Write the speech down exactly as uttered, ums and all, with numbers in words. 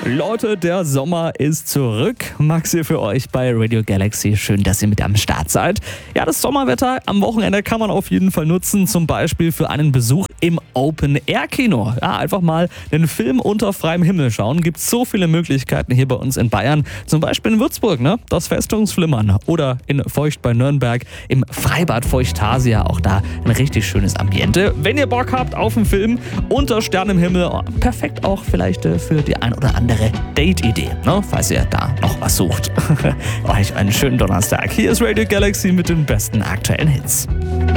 Leute, der Sommer ist zurück. Max hier für euch bei Radio Galaxy. Schön, dass ihr mit am Start seid. Ja, das Sommerwetter am Wochenende kann man auf jeden Fall nutzen, zum Beispiel für einen Besuch im Open-Air-Kino. Ja, einfach mal einen Film unter freiem Himmel schauen. Gibt so viele Möglichkeiten hier bei uns in Bayern. Zum Beispiel in Würzburg, ne? Das Festungsflimmern. Oder in Feucht bei Nürnberg im Freibad Feuchtasia. Auch da ein richtig schönes Ambiente. Wenn ihr Bock habt auf einen Film unter Stern im Himmel, oh, perfekt auch vielleicht äh, für die ein oder andere Date-Idee, ne? Falls ihr da noch was sucht. Euch einen schönen Donnerstag. Hier ist Radio Galaxy mit den besten aktuellen Hits.